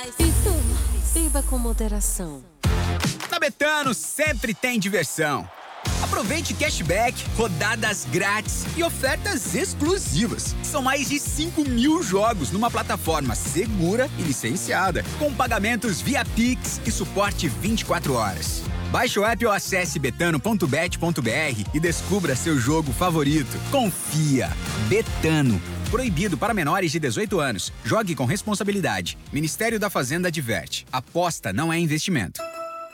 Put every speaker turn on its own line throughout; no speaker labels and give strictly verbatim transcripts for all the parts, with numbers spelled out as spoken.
Beba com moderação.
Na Betano sempre tem diversão. Aproveite cashback, rodadas grátis e ofertas exclusivas. São mais de cinco mil jogos numa plataforma segura e licenciada, com pagamentos via Pix e suporte vinte e quatro horas. Baixe o app ou acesse betano ponto bet ponto br e descubra seu jogo favorito. Confia. Betano. Proibido para menores de dezoito anos. Jogue com responsabilidade. Ministério da Fazenda adverte. Aposta não é investimento.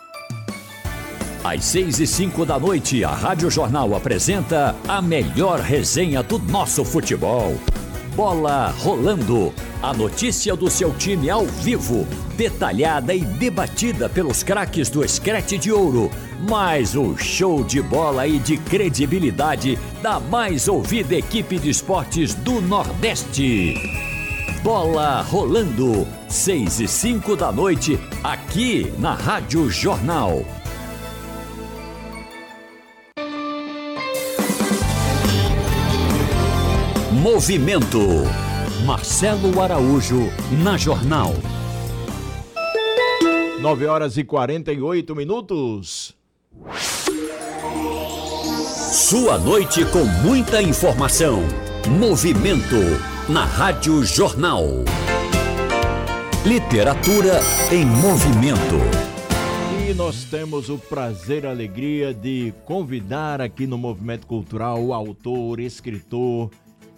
Às seis e cinco da noite, a Rádio Jornal apresenta a melhor resenha do nosso futebol. Bola Rolando. A notícia do seu time ao vivo, detalhada e debatida pelos craques do Screte de Ouro. Mais um show de bola e de credibilidade da mais ouvida equipe de esportes do Nordeste. Bola Rolando. seis e cinco da noite, aqui na Rádio Jornal. Movimento. Marcelo Araújo, na Jornal.
nove horas e quarenta e oito minutos.
Sua noite com muita informação. Movimento, na Rádio Jornal. Literatura em movimento.
E nós temos o prazer e a alegria de convidar aqui no Movimento Cultural o autor, escritor,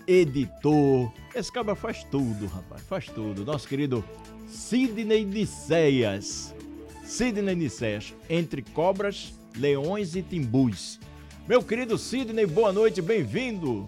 editor. Esse cara faz tudo, rapaz, faz tudo. Nosso querido Sidney Nicéias. Sidney Nicéias, Entre Cobras, Leões e Timbus. Meu querido Sidney, boa noite, bem-vindo.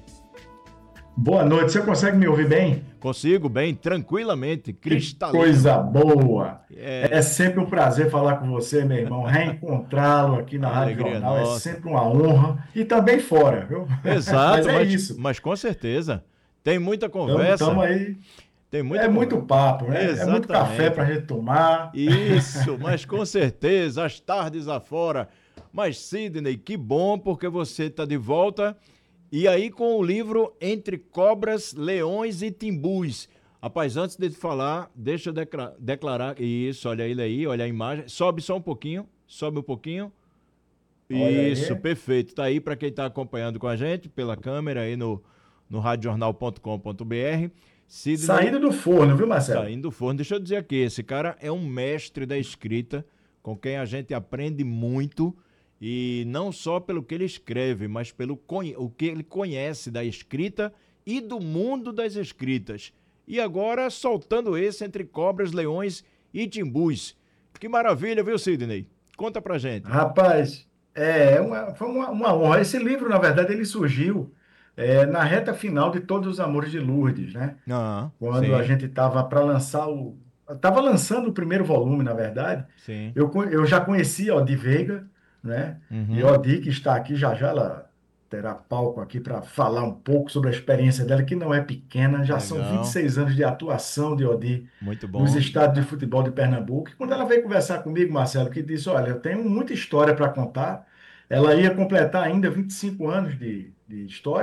Boa noite, você consegue me ouvir bem?
Consigo bem, tranquilamente, cristalino.
Que coisa boa!
É...
é sempre um prazer falar com você, meu irmão, reencontrá-lo aqui na Rádio Jornal, é sempre uma honra, e também fora, viu?
Exato,
mas é
mas,
isso.
Mas com certeza, tem muita conversa.
Estamos aí,
tem muita
é
conversa.
muito papo, né?
Exatamente.
É muito café pra gente tomar.
Isso, mas com certeza, as tardes afora. Mas Sidney, que bom, porque você está de volta. E aí com o livro Entre Cobras, Leões e Timbus. Rapaz, antes de falar, deixa eu declarar, declarar. Isso, olha ele aí, olha a imagem. Sobe só um pouquinho, sobe um pouquinho.
Olha
Isso,
aí.
Perfeito. Tá aí para quem está acompanhando com a gente pela câmera aí no, no rádio jornal ponto com ponto br. Sidney,
saindo do forno, viu, Marcelo?
Saindo do forno. Deixa eu dizer aqui, esse cara é um mestre da escrita, com quem a gente aprende muito. E não só pelo que ele escreve, mas pelo o que ele conhece da escrita e do mundo das escritas. E agora soltando esse Entre Cobras, Leões e Timbus. Que maravilha, viu, Sidney? Conta pra gente.
Rapaz, é uma, foi uma, uma honra. Esse livro, na verdade, ele surgiu é, na reta final de Todos os Amores de Lourdes, né?
Ah,
Quando
sim.
a gente estava para lançar o... Estava lançando o primeiro volume, na verdade.
Sim.
Eu, eu já conhecia Odi Veiga, né?
Uhum.
E Odi, que está aqui já já, ela terá palco aqui para falar um pouco sobre a experiência dela, que não é pequena, já
Legal.
são vinte e seis anos de atuação de Odi
Muito bom.
nos estádios de futebol de Pernambuco. E quando ela veio conversar comigo, Marcelo, que disse, olha, eu tenho muita história para contar, ela ia completar ainda vinte e cinco anos de, de história,